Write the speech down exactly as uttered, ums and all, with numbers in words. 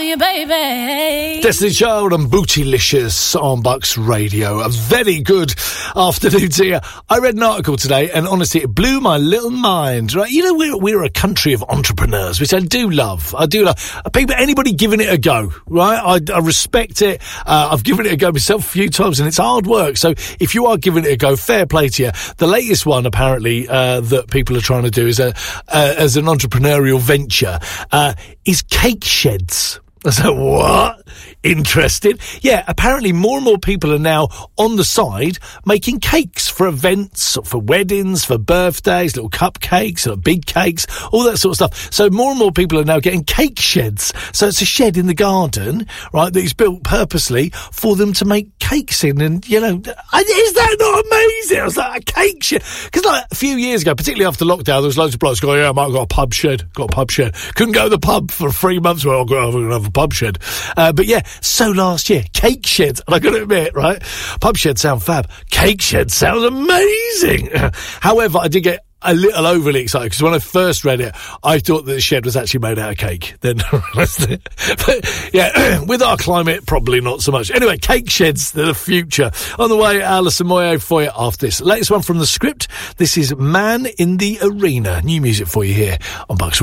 you, baby. Destiny Child and Bootylicious on Bucks Radio. A very good afternoon to you. I read an article today, and honestly, it blew my little mind. Right, you know, we're we're a country of entrepreneurs, which I do love. I do love people. Anybody giving it a go, right? I, I respect it. Uh, I've given it a go myself a few times, and it's hard work. So if you are giving it a go, fair play to you. The latest one, apparently, uh, that people are trying to do is a uh, as an entrepreneurial venture uh, is cake sheds. I said, what? Interested? Yeah, apparently more and more people are now on the side making cakes for events, for weddings, for birthdays, little cupcakes, little big cakes, all that sort of stuff. So more and more people are now getting cake sheds. So it's a shed in the garden, right, that is built purposely for them to make cakes in. And, you know, is that not amazing? I was like, a cake shed? Because like a few years ago, particularly after lockdown, there was loads of blokes going, yeah, I might have got a pub shed, got a pub shed. Couldn't go to the pub for three months. Well, I'm going to have a pub shed. Uh, but yeah, so last year, cake sheds. And I got to admit, right, pub sheds sound fab. Cake sheds sound amazing. However, I did get a little overly excited because when I first read it, I thought that the shed was actually made out of cake. Then I realised it. But yeah, with our climate, probably not so much. Anyway, cake sheds, they're the future. On the way, Alison Moyet for you after this. Latest one from The Script. This is Man in the Arena. New music for you here on Bucks.